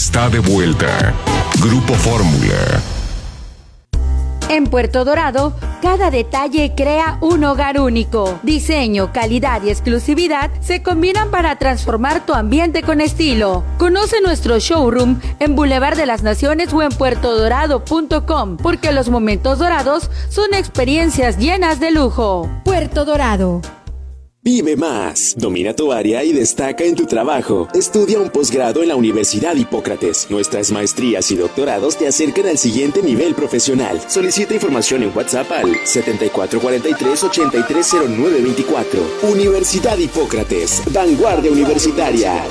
está de vuelta. Grupo Fórmula. En Puerto Dorado, cada detalle crea un hogar único. Diseño, calidad y exclusividad se combinan para transformar tu ambiente con estilo. Conoce nuestro showroom en Boulevard de las Naciones o en puertodorado.com, porque los momentos dorados son experiencias llenas de lujo. Puerto Dorado. Vive más, domina tu área y destaca en tu trabajo. Estudia un posgrado en la Universidad Hipócrates. Nuestras maestrías y doctorados te acercan al siguiente nivel profesional. Solicita información en WhatsApp al 7443-830924. Universidad Hipócrates, vanguardia universitaria.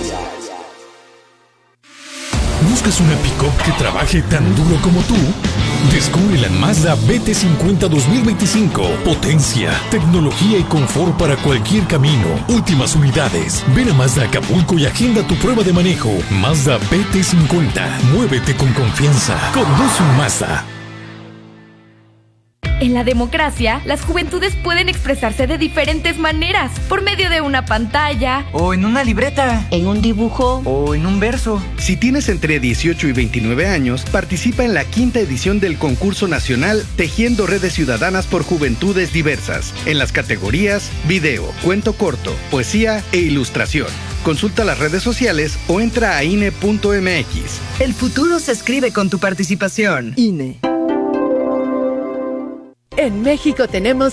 ¿Buscas una pick-up que trabaje tan duro como tú? Descubre la Mazda BT50 2025. Potencia, tecnología y confort para cualquier camino. Últimas unidades. Ven a Mazda Acapulco y agenda tu prueba de manejo. Mazda BT50. Muévete con confianza. Conduce un Mazda. En la democracia, las juventudes pueden expresarse de diferentes maneras, por medio de una pantalla, o en una libreta, en un dibujo, o en un verso. Si tienes entre 18 y 29 años, participa en la 5ª edición del concurso nacional Tejiendo Redes Ciudadanas por Juventudes Diversas, en las categorías video, cuento corto, poesía e ilustración. Consulta las redes sociales o entra a INE.mx. El futuro se escribe con tu participación. INE. En México tenemos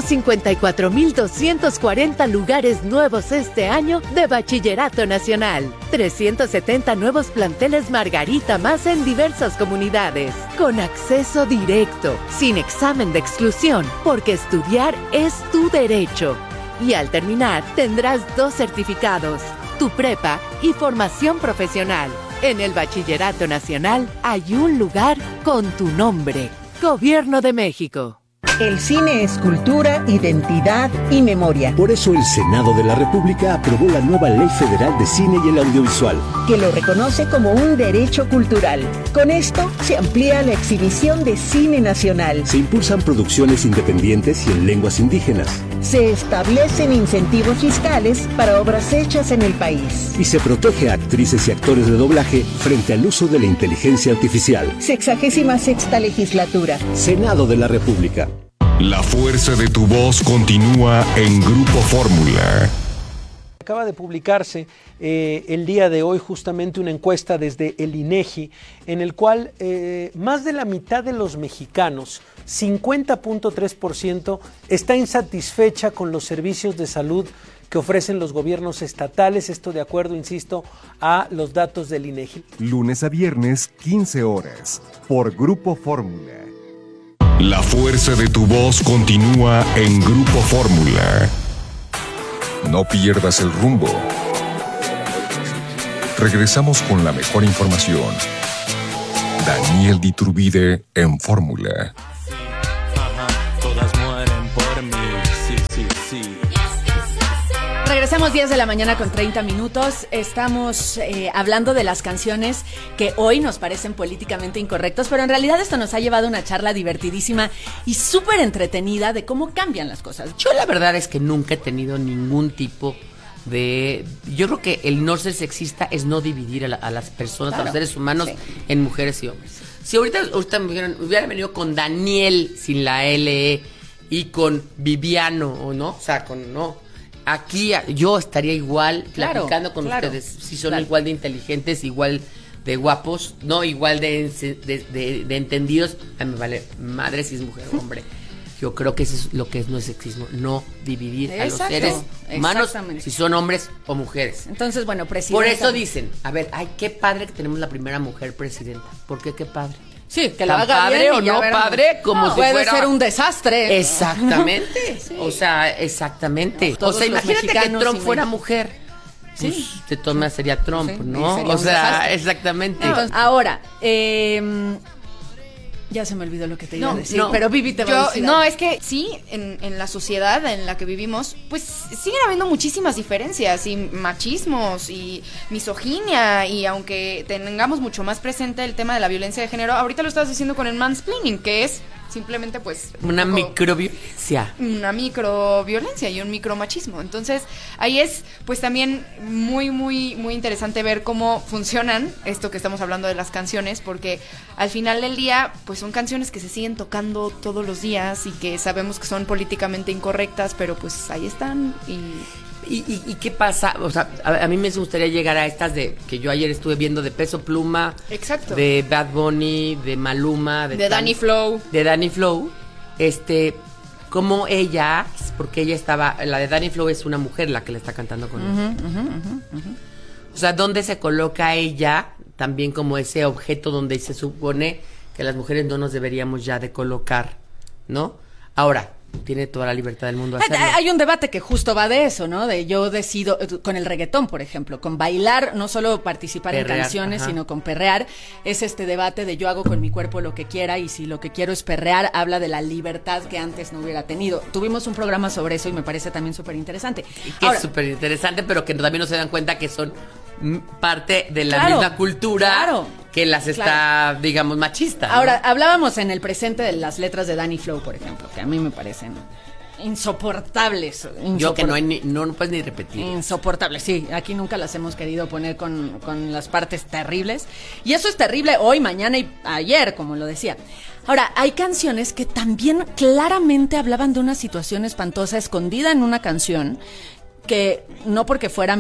154,240 lugares nuevos este año de Bachillerato Nacional. 370 nuevos planteles Margarita más en diversas comunidades. Con acceso directo, sin examen de exclusión, porque estudiar es tu derecho. Y al terminar tendrás 2 certificados, tu prepa y formación profesional. En el Bachillerato Nacional hay un lugar con tu nombre. Gobierno de México. El cine es cultura, identidad y memoria. Por eso el Senado de la República aprobó la nueva Ley Federal de Cine y el Audiovisual, que lo reconoce como un derecho cultural. Con esto se amplía la exhibición de cine nacional. Se impulsan producciones independientes y en lenguas indígenas. Se establecen incentivos fiscales para obras hechas en el país. Y se protege a actrices y actores de doblaje frente al uso de la inteligencia artificial. 66ª legislatura. Senado de la República. La fuerza de tu voz continúa en Grupo Fórmula. Acaba de publicarse el día de hoy justamente una encuesta desde el INEGI en el cual más de la mitad de los mexicanos, 50.3%, está insatisfecha con los servicios de salud que ofrecen los gobiernos estatales, esto de acuerdo, insisto, a los datos del INEGI. Lunes a viernes, 15 horas, por Grupo Fórmula. La fuerza de tu voz continúa en Grupo Fórmula. No pierdas el rumbo. Regresamos con la mejor información. Daniel Diturbide en Fórmula. Todas mueren por mí. Sí, sí, sí. Regresamos 10 de la mañana con 30 minutos. Estamos hablando de las canciones que hoy nos parecen políticamente incorrectas, pero en realidad esto nos ha llevado a una charla divertidísima y súper entretenida de cómo cambian las cosas. Yo la verdad es que nunca he tenido ningún tipo de... Yo creo que el no ser sexista es no dividir a las personas, claro, a los seres humanos, sí, en mujeres y hombres. Si ahorita me hubieran venido con Daniel sin la L y con Viviano, ¿o no? O sea, con... no. Aquí yo estaría igual, claro, platicando con ustedes, si son, claro, igual de inteligentes, igual de guapos, no igual de entendidos. A mí me vale madre si es mujer o hombre. Yo creo que eso es lo que no es sexismo, no dividir, exacto, a los seres humanos si son hombres o mujeres. Entonces, bueno, presidenta. Por eso dicen, a ver, ay, qué padre que tenemos la primera mujer presidenta. ¿Por qué qué padre? Sí, que lo haga padre bien o no padre, como si puede fuera... ser un desastre. Exactamente, sí, o sea, exactamente. No, o sea, imagínate que Trump fuera mujer. Sí. Pues, de todas maneras sería Trump, sí, ¿no? Sería o sea, desastre. exactamente. Entonces, ahora, ya se me olvidó lo que te iba a decir, pero Vivi te va a decir. No, es que sí, en la sociedad en la que vivimos, pues siguen habiendo muchísimas diferencias y machismos y misoginia, y aunque tengamos mucho más presente el tema de la violencia de género, ahorita lo estás diciendo con el mansplaining, que es simplemente pues... Una microviolencia. Una microviolencia y un micromachismo. Entonces, ahí es pues también muy, muy, muy interesante ver cómo funcionan esto que estamos hablando de las canciones, porque al final del día, pues son canciones que se siguen tocando todos los días y que sabemos que son políticamente incorrectas, pero pues ahí están ¿Y qué pasa? O sea, a mí me gustaría llegar a estas de que yo ayer estuve viendo de Peso Pluma, exacto, de Bad Bunny, de Maluma, de Danny Flow. De Danny Flow, como ella, porque ella estaba, la de Danny Flow es una mujer la que le está cantando con él. O sea, ¿dónde se coloca ella también como ese objeto donde se supone que las mujeres no nos deberíamos ya de colocar, ¿no? Ahora, tiene toda la libertad del mundo a hacerlo. Hay un debate que justo va de eso, ¿no? De yo decido, con el reggaetón, por ejemplo, con bailar, no solo participar perrear, en canciones, sino con perrear, es este debate de yo hago con mi cuerpo lo que quiera y si lo que quiero es perrear, habla de la libertad que antes no hubiera tenido. Tuvimos un programa sobre eso y me parece también súper interesante. Y que es súper interesante, pero que también no se dan cuenta que son parte de la misma cultura que las está, digamos, machista, ¿no? Ahora, hablábamos en el presente de las letras de Danny Flow, por ejemplo, que a mí me parecen insoportables. Yo que no puedes ni repetir. Insoportables, sí. Aquí nunca las hemos querido poner con las partes terribles. Y eso es terrible hoy, mañana y ayer, como lo decía. Ahora, hay canciones que también claramente hablaban de una situación espantosa escondida en una canción que no porque fuera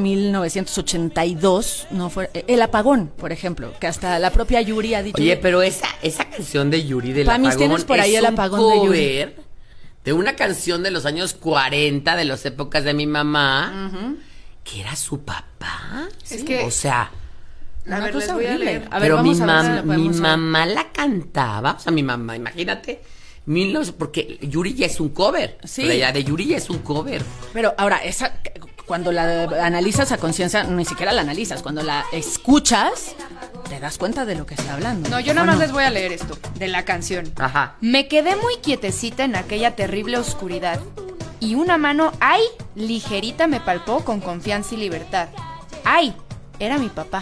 1982, no fue el apagón, por ejemplo, que hasta la propia Yuri ha dicho. Oye, pero esa canción de Yuri del apagón tienes por ahí es el apagón de Yuri, de una canción de los años 40, de las épocas de mi mamá, que era su papá. Es que, o sea, una cosa horrible. Pero mi mamá la cantaba, o sea, mi mamá, imagínate. Porque Yuri ya es un cover. Sí. La de Yuri ya es un cover. Pero ahora, cuando la analizas a conciencia, ni siquiera la analizas. Cuando la escuchas, te das cuenta de lo que está hablando. No, yo nada más les voy a leer esto, de la canción. Ajá. Me quedé muy quietecita en aquella terrible oscuridad. Y una mano, ligerita me palpó con confianza y libertad. Era mi papá.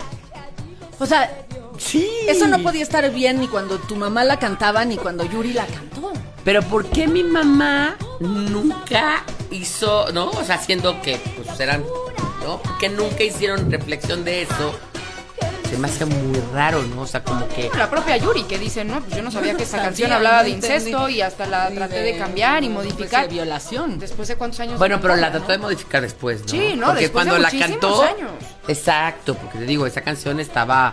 O sea... Sí. Eso no podía estar bien ni cuando tu mamá la cantaba ni cuando Yuri la cantó. Pero ¿por qué mi mamá nunca hizo, no? O sea, siendo que pues eran, ¿no? Que nunca hicieron reflexión de eso. Se me hace muy raro, ¿no? O sea, como que... La propia Yuri que dice, no, pues yo no sabía que esa canción hablaba de incesto y hasta la traté de cambiar y modificar. De violación. ¿Después de cuántos años? Bueno, pero la trató de modificar después, ¿no? Sí, ¿no? Porque después cuando de la cantó... años. Exacto, porque te digo, esa canción estaba...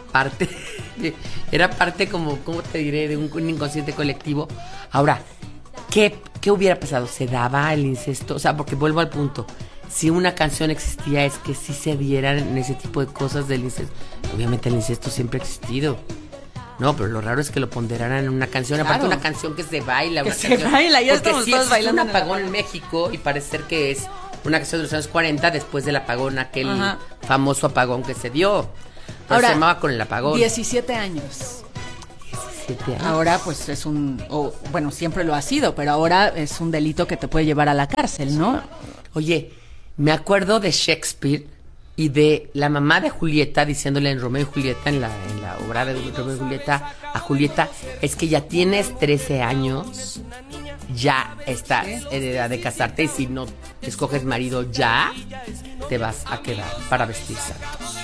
era parte como, ¿cómo te diré? De un inconsciente colectivo. Ahora, ¿qué hubiera pasado? ¿Se daba el incesto? O sea, porque vuelvo al punto. Si una canción existía es que sí se dieran en ese tipo de cosas del incesto. Obviamente el incesto siempre ha existido. No, pero lo raro es que lo ponderaran en una canción. Claro. Aparte una canción que se baila. Que una se canción, baila, ya estamos todos bailando. Un apagón en México y parece ser que es una canción de los años 40 después del apagón, aquel famoso apagón que se dio. Ahora, se llamaba Con el apagón. 17 años. 17 años. Ahora pues es bueno, siempre lo ha sido, pero ahora es un delito que te puede llevar a la cárcel, ¿no? Oye, me acuerdo de Shakespeare y de la mamá de Julieta diciéndole en Romeo y Julieta, en la obra de Romeo y Julieta, a Julieta, es que ya tienes 13 años, ya estás en edad de casarte y si no escoges marido ya, te vas a quedar para vestir santos.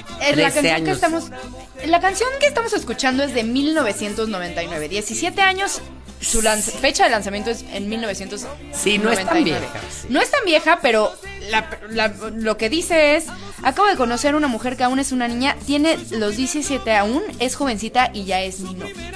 La canción que estamos escuchando es de 1999, 17 años. Su fecha de lanzamiento es en 1999. Sí, no es tan vieja. Sí. No es tan vieja, pero lo que dice es: acabo de conocer a una mujer que aún es una niña, tiene los 17 aún, es jovencita y ya es mi novia.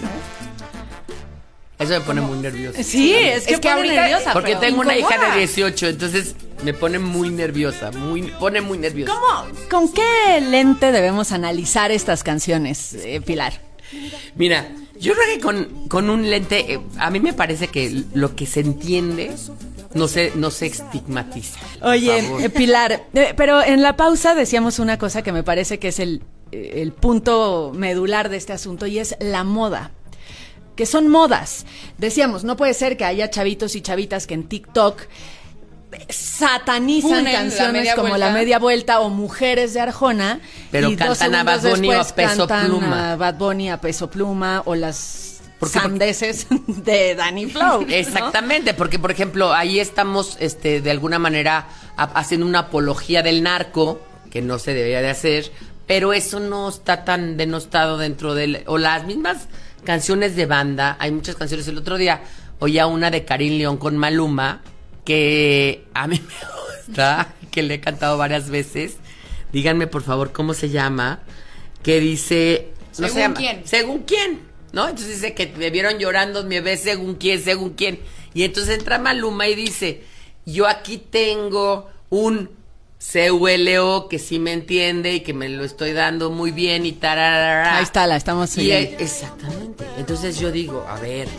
Eso me pone muy nerviosa. Sí, es que ahorita nerviosa. Porque tengo una hija de 18, entonces me pone muy nerviosa, pone muy nerviosa. ¿Con qué lente debemos analizar estas canciones, Pilar? Mira, yo creo que con un lente, a mí me parece que lo que se entiende no se estigmatiza. Oye, Pilar, pero en la pausa decíamos una cosa que me parece que es el punto medular de este asunto y es la moda. Que son modas. Decíamos, no puede ser que haya chavitos y chavitas que en TikTok satanizan canciones como La Media Vuelta o Mujeres de Arjona, pero y cantan a Bad Bunny o a Peso Pluma. A Bad Bunny, a Peso Pluma, o las sandeces de Danny Flow, ¿no? Exactamente, porque por ejemplo, ahí estamos de alguna manera haciendo una apología del narco, que no se debería de hacer, pero eso no está tan denostado dentro o las mismas canciones de banda. Hay muchas canciones. El otro día oía una de Karim León con Maluma, que a mí me gusta, que le he cantado varias veces. Díganme por favor cómo se llama, que dice... No ¿Según se llama, quién? ¿Según quién? ¿No? Entonces dice que me vieron llorando, me ves según quién. Y entonces entra Maluma y dice, yo aquí tengo un CULO que sí me entiende y que me lo estoy dando muy bien y tararara. Ahí está, la estamos oyendo. Exactamente. Entonces yo digo, a ver.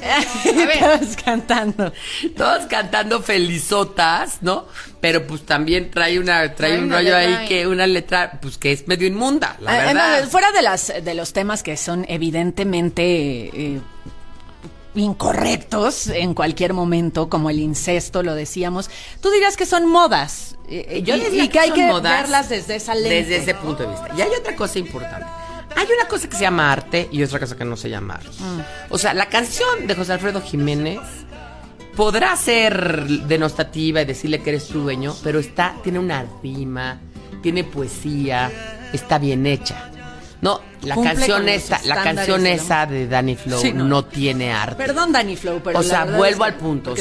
Todos cantando felizotas, ¿no? Pero pues también trae un rollo ahí que una letra, pues que es medio inmunda, la verdad. Fuera de los temas que son evidentemente incorrectos en cualquier momento, como el incesto, lo decíamos, tú dirías que son modas. Yo diría que hay son que modas verlas desde esa lente. Desde ese punto de vista. Y hay otra cosa importante. Hay una cosa que se llama arte y otra cosa que no se llama arte. O sea, la canción de José Alfredo Jiménez podrá ser denostativa y decirle que eres tu dueño, pero tiene una rima, tiene poesía, está bien hecha. No, la canción esa de Danny Flow sí, no tiene arte. Perdón, Danny Flow, pero o sea, vuelvo al punto.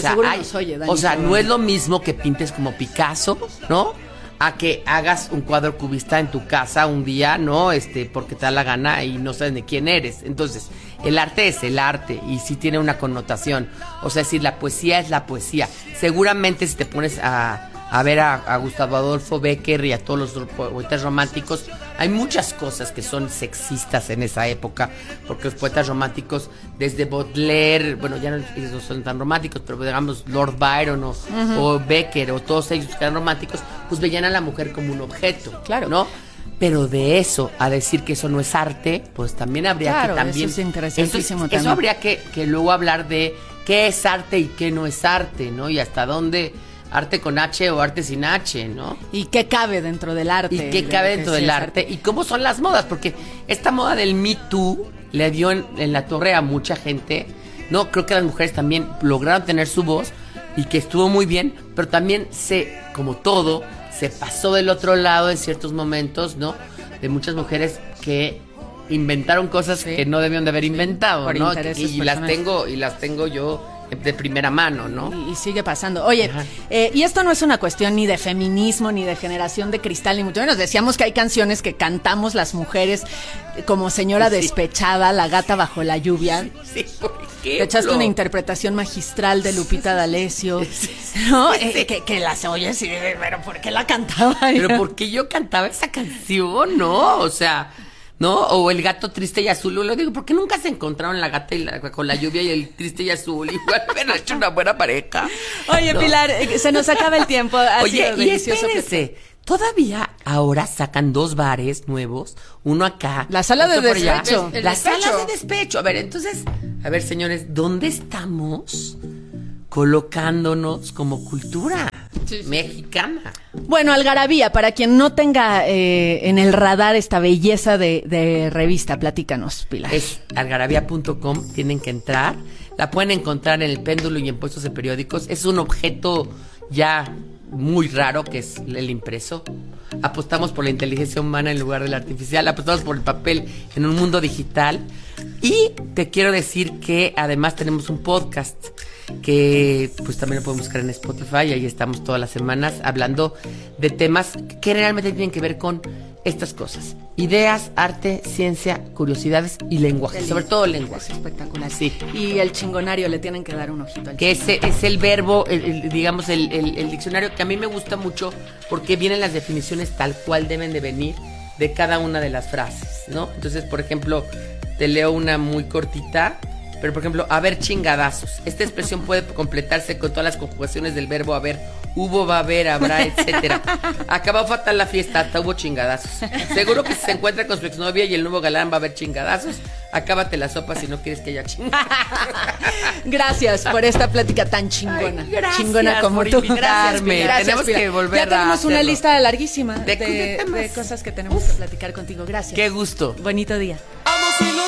O sea, no es lo mismo que pintes como Picasso, ¿no? A que hagas un cuadro cubista en tu casa un día, ¿no? Porque te da la gana y no sabes de quién eres. Entonces, el arte es el arte y sí tiene una connotación. O sea, es decir, la poesía es la poesía. Seguramente si te pones a ver a Gustavo Adolfo Bécquer y a todos los poetas románticos, hay muchas cosas que son sexistas en esa época, porque los poetas románticos, desde Baudelaire, bueno, ya no son tan románticos, pero digamos Lord Byron o Bécquer o todos ellos que eran románticos, pues veían a la mujer como un objeto, claro, ¿no? Pero de eso a decir que eso no es arte, pues también habría que también... Eso es interesantísimo también. Eso habría que luego hablar de qué es arte y qué no es arte, ¿no? Y hasta dónde... arte con H o arte sin H, ¿no? ¿Y qué cabe dentro del arte? ¿Y qué cabe dentro del arte? ¿Y cómo son las modas? Porque esta moda del Me Too le dio en la torre a mucha gente, ¿no? Creo que las mujeres también lograron tener su voz y que estuvo muy bien, pero también como todo, se pasó del otro lado en ciertos momentos, ¿no? De muchas mujeres que inventaron cosas que no debían de haber inventado, ¿no? Y las tengo yo de primera mano, ¿no? Y sigue pasando. Oye, y esto no es una cuestión ni de feminismo, ni de generación de cristal, ni mucho menos. Decíamos que hay canciones que cantamos las mujeres como Señora Despechada, La gata bajo la lluvia. Sí, te echaste una interpretación magistral de Lupita D'Alessio, ¿no? Que las oyes y dices, pero ¿por qué la cantaba? Pero ¿por qué yo cantaba esa canción? No, o sea... ¿no? O el gato triste y azul. Lo digo, ¿por qué nunca se encontraron la gata con la lluvia y el triste y azul? Igual hubieran hecho una buena pareja. Oye, ¿no? Pilar, se nos acaba el tiempo. Oye, y espérense, todavía ahora sacan 2 bares nuevos, uno acá. La sala de despecho. La sala de despecho. A ver, entonces, señores, ¿dónde estamos colocándonos como cultura mexicana? Bueno, Algarabía, para quien no tenga en el radar esta belleza de revista, platícanos, Pilar. Es algarabía.com, tienen que entrar, la pueden encontrar en el péndulo y en puestos de periódicos. Es un objeto ya muy raro que es el impreso. Apostamos por la inteligencia humana en lugar de la artificial, apostamos por el papel en un mundo digital. Y te quiero decir que además tenemos un podcast que pues también lo pueden buscar en Spotify, y ahí estamos todas las semanas hablando de temas que realmente tienen que ver con estas cosas: ideas, arte, ciencia, curiosidades y lenguaje, sobre todo el lenguaje. Es espectacular. Sí. Y el chingonario, le tienen que dar un ojito al que ese es el verbo, digamos el diccionario, que a mí me gusta mucho porque vienen las definiciones tal cual deben de venir de cada una de las frases, ¿no? Entonces, por ejemplo, te leo una muy cortita. Pero, por ejemplo, haber chingadazos. Esta expresión puede completarse con todas las conjugaciones del verbo haber. Hubo, va a haber, habrá, etcétera. Acabó fatal la fiesta, hasta hubo chingadazos. Seguro que si se encuentra con su exnovia y el nuevo galán va a haber chingadazos. Acábate la sopa si no quieres que haya chingadazos. Gracias por esta plática tan chingona. Ay, gracias chingona como tú. Gracias, tenemos Pilar. que volver a Ya tenemos una lista larguísima de cosas que tenemos que platicar contigo. Gracias. Qué gusto. Bonito día. Vamos y